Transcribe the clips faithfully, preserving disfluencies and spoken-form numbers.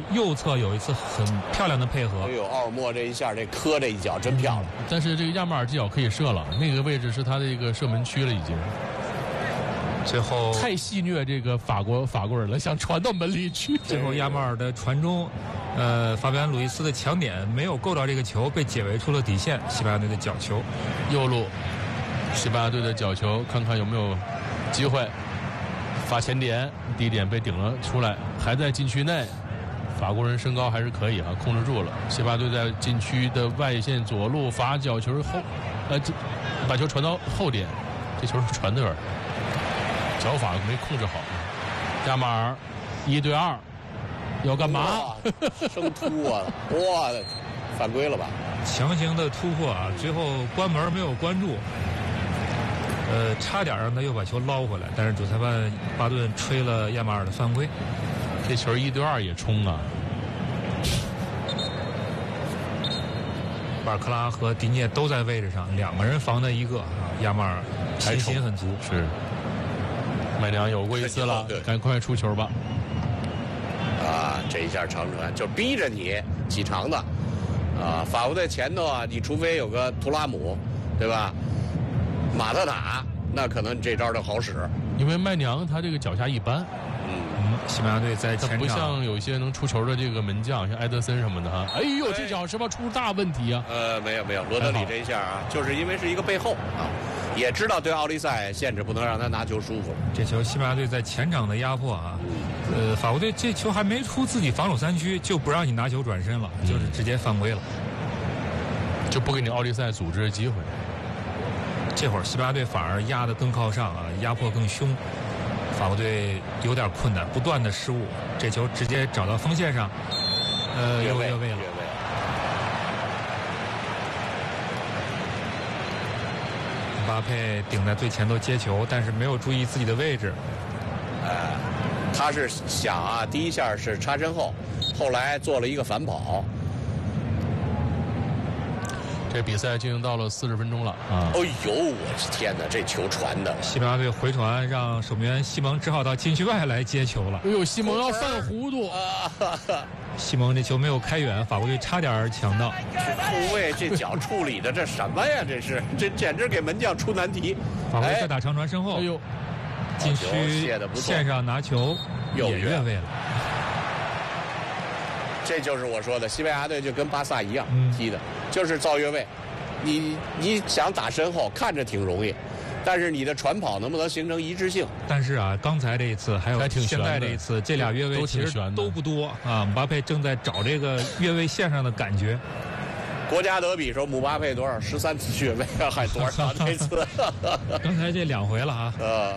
右侧有一次很漂亮的配合。 哎呦，奥尔莫这一下这磕这一脚真漂亮。嗯、 但是这个亚马尔这脚可以射了，那个位置是他的一个射门区了已经。 最后太戏谑这个法国法国人了，想传到门里去。 最后亚马尔的传中，呃，法比安·鲁伊斯的抢点没有够到这个球，被解围出了底线。西班牙队的角球， 右路，西班牙队的角球，看看有没有机会发前点，第一点被顶了出来，还在禁区内。法国人身高还是可以啊，控制住了。西班牙队在禁区的外线左路罚角球后，呃，把球传到后点，这球是传的有点。脚法没控制好，亚马尔一对二，要干嘛？ 生突啊！哇，犯规了吧？ 强行的突破啊！最后关门没有关注，呃，差点让他又把球捞回来，但是主裁判巴顿吹了亚马尔的犯规。 这球一对二也冲啊！ 巴尔克拉和迪涅都在位置上，两个人防的一个啊，亚马尔信心很足。 是。麦良有过一次了，赶快出球吧！ 啊，这一下长传就逼着你起长的啊！法国队前头啊，你除非有个图拉姆，对吧？马特塔，那可能这招就好使。 因为麦良他这个脚下一般， 嗯，西班牙队在前场不像有一些能出球的这个门将，像埃德森什么的哈。哎呦，这脚是不是出大问题啊？ 呃，没有没有，罗德里这一下啊，就是因为是一个背后啊。也知道对奥利赛限制，不能让他拿球舒服。 这球西班牙队在前场的压迫啊，呃，法国队这球还没出自己防守三区，就不让你拿球转身了，嗯、就是直接犯规了， 就不给你奥利赛组织的机会。 这会儿西班牙队反而压得更靠上啊，压迫更凶，法国队有点困难，不断的失误，这球直接找到锋线上，呃，又越位了。巴佩顶在最前头接球，但是没有注意自己的位置。 呃，他是想啊，第一下是插身后，后来做了一个反跑。 这比赛进行到了四十分钟了啊！ 哎呦，我天哪，这球传的！ 西班牙队回传，让守门员西蒙只好到禁区外来接球了。 哎呦，西蒙要犯糊涂啊！ 西蒙这球没有开远，法国队差点抢到。 这后卫这脚处理的这什么呀？这是这简直给门将出难题。 法国队再打长传身后，哎呦，禁区线上拿球也越位了。 这就是我说的，西班牙队就跟巴萨一样、嗯、踢的，就是造越位。你你想打身后，看着挺容易，但是你的传跑能不能形成一致性？ 但是啊，刚才这一次还有现在这一次，这俩越位其实都不多啊。姆巴佩正在找这个越位线上的感觉。 国家德比时候，姆巴佩多少十三次越位啊，还多少这次？ 刚才这两回了啊。 呃，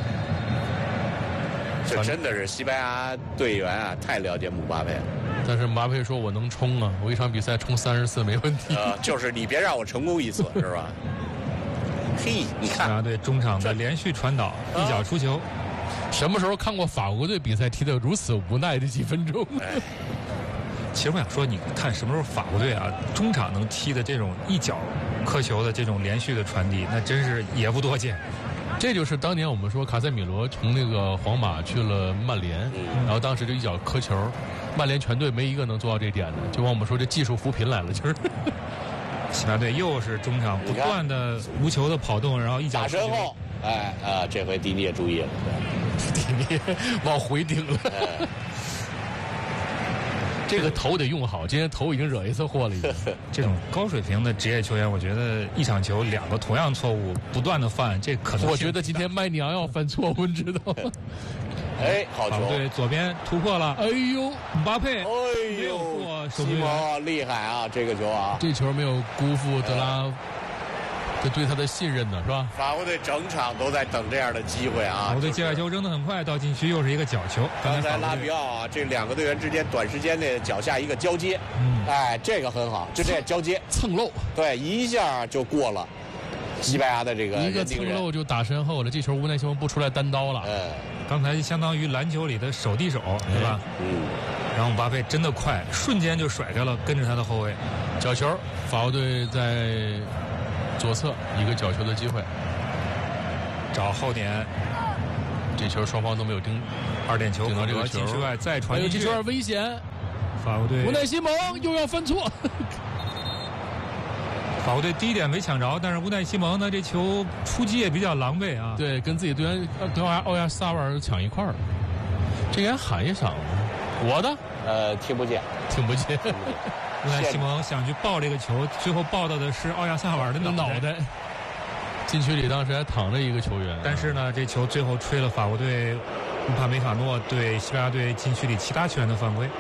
这真的是西班牙队员啊，太了解姆巴佩了。 但是姆巴佩说：“我能冲啊，我一场比赛冲三十次没问题。” 呃，就是你别让我成功一次，是吧？嘿，你看， 西班牙队中场的连续传导，一脚出球。 什么时候看过法国队比赛踢得如此无奈的几分钟？ 哎， 其实我想说，你看什么时候法国队啊，中场能踢的这种一脚磕球的这种连续的传递，那真是也不多见。 这就是当年我们说卡塞米罗从那个皇马去了曼联，然后当时就一脚磕球，曼联全队没一个能做到这点的，就往我们说这技术扶贫来了，就是。 西班牙队又是中场不断的无球的跑动，然后一脚打身后，哎啊，这回迪尼也注意了， 迪尼往回顶了。哎，这个头得用好，今天头已经惹一次祸了。已经这种高水平的职业球员，我觉得一场球两个同样错误不断的犯，这可能我觉得今天麦娘要犯错误，你知道吗？ 哎，好球！ 对，左边突破了。 哎呦， 姆巴佩， 哎呦，西蒙厉害啊！这个球啊， 这球没有辜负德拉这对他的信任呢，是吧？ 法国队整场都在等这样的机会啊！ 法国队界外球扔得很快，到禁区又是一个角球。 刚才拉比奥啊，这两个队员之间短时间内脚下一个交接，嗯，哎，这个很好，就这样交接蹭漏， 对，一下就过了西班牙的这个一个蹭漏就打身后了，这球无奈西蒙不出来单刀了。 嗯， 刚才相当于篮球里的手递手，对吧？ 嗯， 然后姆巴佩真的快，瞬间就甩开了，跟着他的后卫， 角球，法国队在左侧一个角球的机会， 找后点， 这球双方都没有盯， 二点球顶到这个禁区外再传进去， 这球有点危险。 法国队乌奈西蒙又要犯错。 法国队第一点没抢着，但是乌奈西蒙呢，这球出击也比较狼狈啊。 对，跟自己队员跟奥亚萨瓦尔抢一块儿，这该喊一嗓子。我的， 呃，听不见， 听不见。 乌奈西蒙想去抱这个球，最后抱到的是奥亚萨瓦尔的脑脑袋。禁区里当时还躺着一个球员， 但是呢，这球最后吹了法国队乌帕梅卡诺对西班牙队禁区里其他球员的犯规。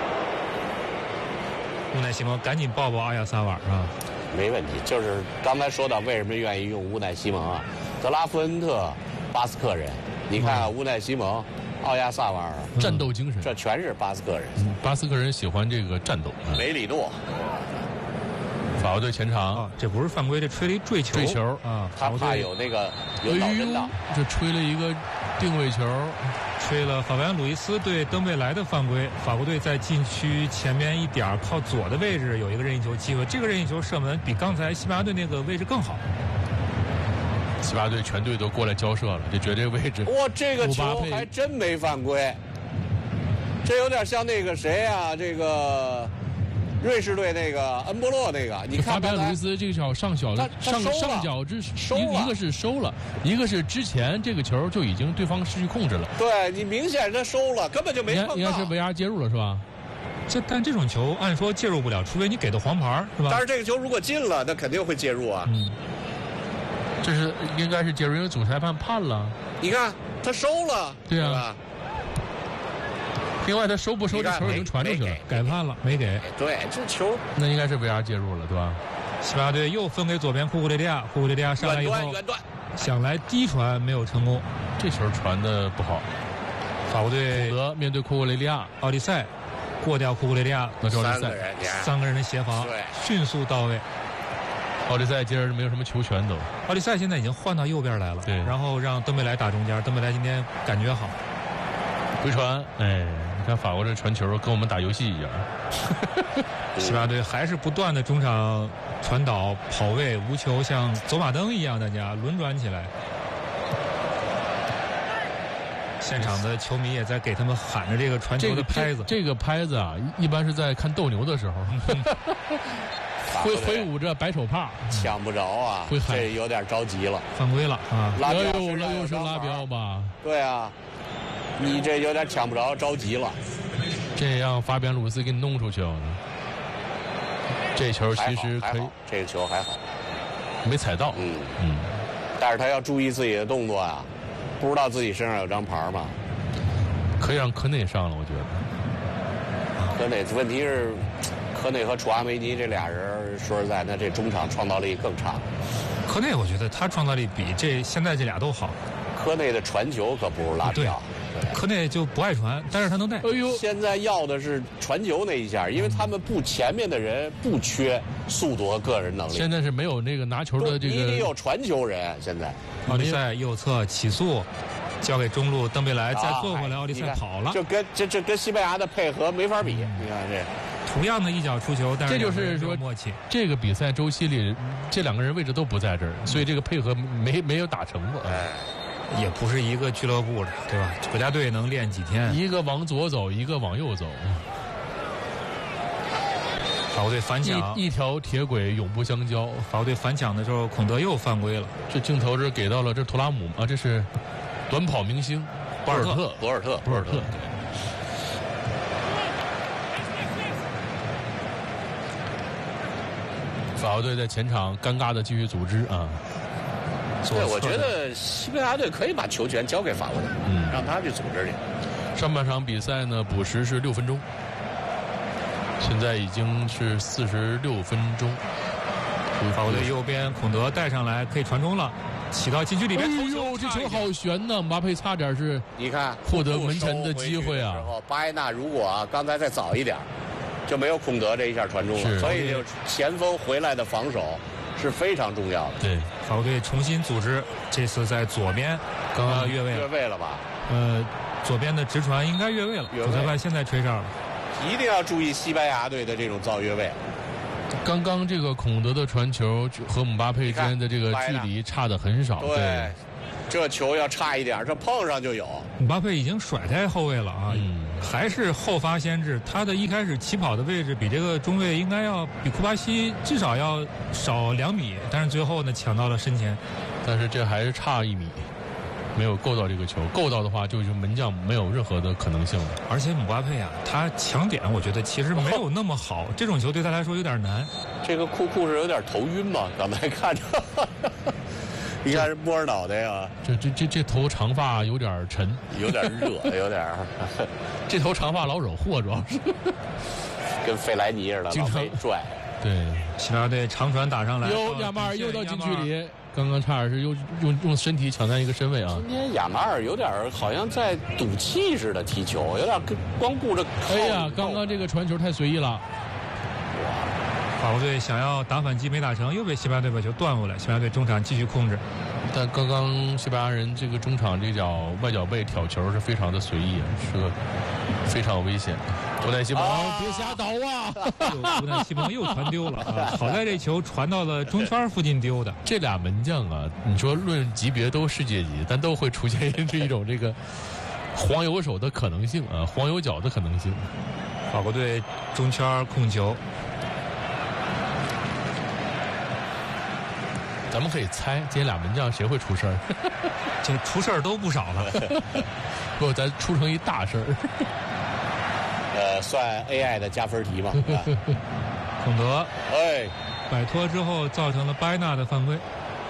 乌奈西蒙赶紧抱抱奥亚萨瓦尔啊！ 没问题，就是刚才说到为什么愿意用乌奈西蒙啊？德拉夫恩特，巴斯克人，你看啊，乌奈西蒙、奥亚萨瓦尔， 战斗精神， 这全是巴斯克人。 嗯、巴斯克人喜欢这个战斗。 梅里诺， 法国队前场、 啊，这不是犯规，这吹了一坠球。 坠球啊，他怕有那个有脑震荡， 这吹了一个定位球。 吹了法兰鲁伊斯对登贝莱的犯规，法国队在禁区前面一点靠左的位置有一个任意球机会，这个任意球射门比刚才西班牙队那个位置更好。 西班牙队全队都过来交涉了，就觉得这个位置。 哇，这个球还真没犯规，这有点像那个谁啊，这个瑞士队那个恩波洛那个，你看法比安鲁伊斯这个脚上小的上上脚之一一个是收了，一个是之前这个球就已经对方失去控制了。 对你明显他收了，根本就没碰到。 应该是 V R 介入了是吧？ 这但这种球按说介入不了，除非你给的黄牌是吧？ 但是这个球如果进了，那肯定会介入啊。 嗯，这是应该是介入，因为主裁判判了。 你看他收了， 对啊。另外，他收不收这球已经传出去了， 改判了，没给。 对，这球那应该是 V R 介入了，对吧？ 西班牙队又分给左边库库雷利亚，库库雷利亚上来以后，想来低传没有成功， 这球传的不好。 法国队孔德面对库库雷利亚， 奥利塞过掉库库雷利亚， 三个人， 三个人的协防迅速到位。 奥利塞今儿没有什么球权都。 奥利塞现在已经换到右边来了， 对， 然后让登贝莱打中间，登贝莱今天感觉好。 回传，哎，你看法国这传球跟我们打游戏一样。 西班牙队还是不断的中场传导、跑位、无球，像走马灯一样，大家轮转起来。现场的球迷也在给他们喊着这个传球的拍子。 这个、这个拍子啊，一般是在看斗牛的时候，挥挥舞着白手帕， 抢不着啊，这有点着急了， 犯规了啊！ 拉标， 那又是拉标吧？ 对啊。你这有点抢不着，着急了。 这让法比安鲁斯给你弄出去了。这球其实可以， 这个球还好， 没踩到。 嗯嗯，但是他要注意自己的动作啊，不知道自己身上有张牌吗？ 可以让科内上了，我觉得。 科内问题是，科内和楚阿梅尼这俩人，说实在，那这中场创造力更差。 科内我觉得他创造力比这现在这俩都好。 科内的传球可不如拉比奥。 科内就不爱传，但是他能带。 哎呦，现在要的是传球那一下，因为他们不前面的人不缺速度和个人能力。 现在是没有那个拿球的这个， 你得有传球人。现在奥利塞右侧起速，交给中路登贝莱，再做回来，奥利塞跑了。 就跟这这跟西班牙的配合没法比。你看这， 同样的一脚出球，但是这就是说默契。 这个比赛周期里，这两个人位置都不在这儿，所以这个配合没没有打成过。 哎。 也不是一个俱乐部的，对吧？国家队能练几天？ 一个往左走，一个往右走。 法国队反抢， 一, 一条铁轨永不相交。 法国队反抢的时候，孔德又犯规了。 这镜头是给到了这图拉姆啊，这是短跑明星博尔特， 博尔特， 博尔特。法国队在前场尴尬的继续组织啊。 对，我觉得西班牙队可以把球权交给法国队，嗯，让他去组织去。 上半场比赛呢，补时是六分钟，现在已经是四十六分钟。 法国队右边孔德带上来，可以传中了，起到禁区里面。 哎呦，这球好悬呐！姆巴佩差点是， 你看获得门前的机会啊。 巴埃纳如果啊刚才再早一点，就没有孔德这一下传中了，所以就前锋回来的防守是非常重要的。 对， 法国队重新组织，这次在左边，刚刚越位了， 越位了吧？ 呃，左边的直传应该越位了，主裁判现在吹哨了。 一定要注意西班牙队的这种造越位。 刚刚这个孔德的传球和姆巴佩之间的这个距离差的很少，对， 这球要差一点，这碰上就有。 姆巴佩已经甩开后卫了啊，嗯、还是后发先至。他的一开始起跑的位置比这个中卫应该要比库巴西至少要少两米，但是最后呢抢到了身前。 但是这还是差一米，没有够到这个球。够到的话，就是门将没有任何的可能性了。 而且姆巴佩啊，他抢点我觉得其实没有那么好，这种球对他来说有点难。 这个库库是有点头晕嘛？刚才看着。你看是摸着脑袋呀， 这这这这头长发有点沉， 有点热，有点。 这头长发老惹祸，主要是跟费莱尼似的，老被拽。 对， 西班牙队长传打上来， 哟，亚马尔又到禁区里，刚刚差点是又用用身体抢占一个身位啊。 今天亚马尔有点好像在赌气似的踢球，有点光顾着靠。 哎呀，刚刚这个传球太随意了。 法国队想要打反击没打成，又被西班牙队把球断过来。西班牙队中场继续控制， 但刚刚西班牙人这个中场这脚外脚背挑球是非常的随意，是个非常危险。乌奈西蒙、啊，别瞎倒啊！ 乌奈西蒙又传丢了啊！好在这球传到了中圈附近丢的。 这俩门将啊，你说论级别都世界级，但都会出现这一种这个黄油手的可能性啊，黄油脚的可能性。 法国队中圈控球。 咱们可以猜，今天俩门将谁会出事儿？ 这出事儿都不少了。 不，咱出成一大事儿。 呃，算 A I 的加分题嘛。 孔德， 哎， 摆脱之后造成了拜纳的犯规。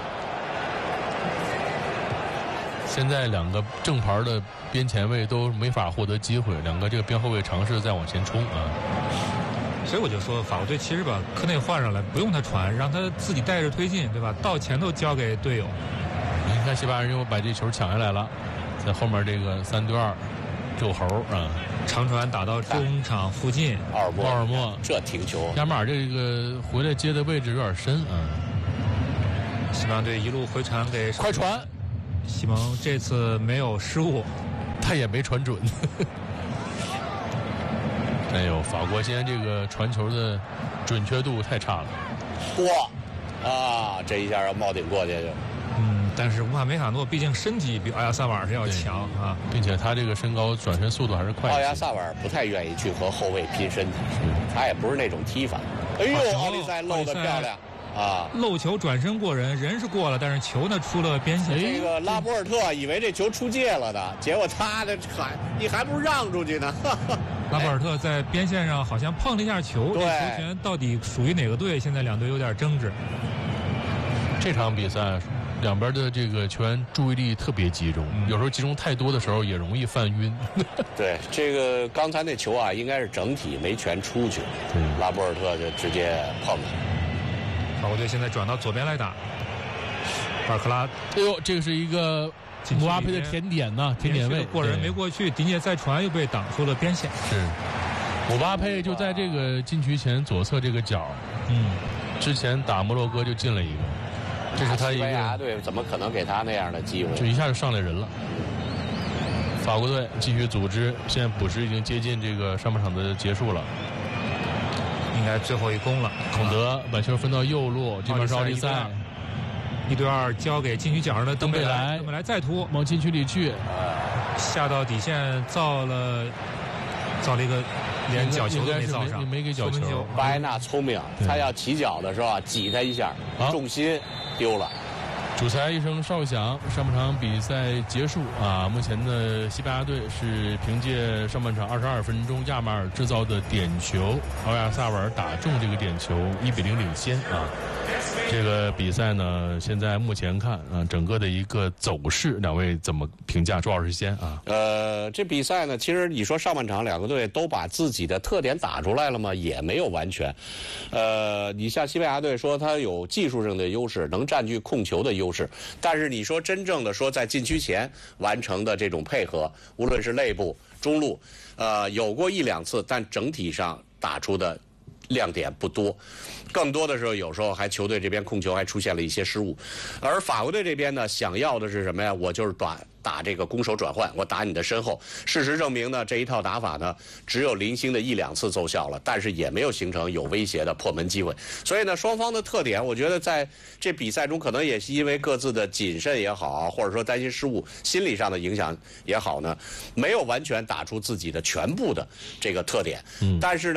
现在两个正牌的边前卫都没法获得机会，两个这个边后卫尝试再往前冲啊。 所以我就说，法国队其实把科内换上来，不用他传，让他自己带着推进，对吧？到前头交给队友。 你看西班牙人又把这球抢下来了，在后面这个三对二救猴啊， 长传打到中场附近， 奥尔莫， 奥尔莫这停球， 亚马尔这个回来接的位置有点深啊。 西班牙队一路回传给快传， 西蒙这次没有失误， 他也没传准。哎呦，法国现在这个传球的准确度太差了。 哇，啊，这一下要冒顶过去就。 嗯，但是乌帕梅卡诺毕竟身体比奥亚萨瓦尔是要强啊， 并且他这个身高转身速度还是快。 奥亚萨瓦尔不太愿意去和后卫拼身体，他也不是那种踢法。哎呦，奥利塞漏得漂亮。啊， 漏球转身过人，人是过了，但是球呢出了边线。 这个拉波尔特以为这球出界了的，结果他的还你还不如让出去呢。 拉波尔特在边线上好像碰了一下球，这球权到底属于哪个队？现在两队有点争执。 这场比赛两边的这个球员注意力特别集中，嗯、有时候集中太多的时候也容易犯晕。 对，这个刚才那球啊，应该是整体没全出去，拉波尔特就直接碰了。 法国队现在转到左边来打，巴尔克拉， 哎呦，这个是一个姆巴佩的甜点呐，甜点位过人没过去，迪涅再传又被挡出了边线。 是，姆巴佩就在这个禁区前左侧这个角，嗯，之前打摩洛哥就进了一个，这是他一个。西班牙队怎么可能给他那样的机会？ 就一下就上来人了。法国队继续组织，现在补时已经接近这个上半场的结束了。 应该最后一攻了， 孔德把球分到右路，这边是奥利塞， 一对二交给禁区角上的登贝莱，登贝莱再突往禁区里去， 下到底线造了造了一个连角球都没造上， 没给角球。 巴埃纳聪明，他要起脚的时候挤他一下，重心丢了。 主裁一声哨响，上半场比赛结束啊！目前呢，西班牙队是凭借上半场二十二分钟亚马尔制造的点球，奥亚萨瓦尔打中这个点球，一比零领先啊！这个比赛呢，现在目前看啊，整个的一个走势，两位怎么评价？朱老师先啊。 呃，这比赛呢，其实你说上半场两个队都把自己的特点打出来了吗？也没有完全。呃，你像西班牙队说他有技术上的优势，能占据控球的优势，但是你说真正的说在禁区前完成的这种配合，无论是内部、中路，呃，有过一两次，但整体上打出的亮点不多，更多的时候有时候还球队这边控球还出现了一些失误，而法国队这边呢，想要的是什么呀？我就是打打这个攻守转换，我打你的身后。事实证明呢，这一套打法呢，只有零星的一两次奏效了，但是也没有形成有威胁的破门机会。所以呢，双方的特点，我觉得在这比赛中，可能也是因为各自的谨慎也好，或者说担心失误、心理上的影响也好呢，没有完全打出自己的全部的这个特点。嗯，但是呢。